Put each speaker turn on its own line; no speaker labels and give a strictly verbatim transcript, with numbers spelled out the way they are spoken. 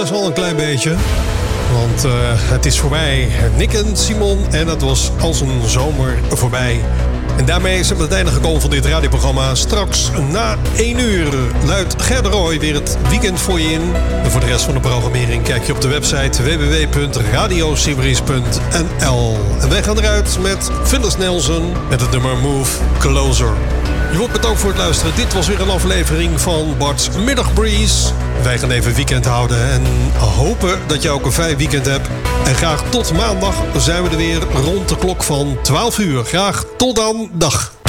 Dat is wel een klein beetje. Want uh, het is voorbij. Nick en Simon. En het was als een zomer voorbij. En daarmee is het het einde gekomen van dit radioprogramma. Straks na één uur luidt Ger de Roy weer het weekend voor je in. En voor de rest van de programmering kijk je op de website w w w punt radio sibris punt n l. En wij gaan eruit met Phyllis Nelson met het nummer Move Closer. Je wordt bedankt voor het luisteren. Dit was weer een aflevering van Bart's Middagbreeze. Wij gaan even weekend houden en hopen dat je ook een fijn weekend hebt. En graag tot maandag zijn we er weer rond de klok van twaalf uur. Graag tot dan. Dag.